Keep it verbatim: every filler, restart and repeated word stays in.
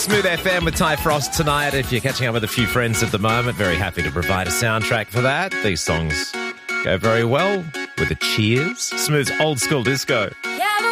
Smooth F M with Ty Frost tonight. If you're catching up with a few friends at the moment, very happy to provide a soundtrack for that. These songs go very well with the cheers. Smooth's old school disco.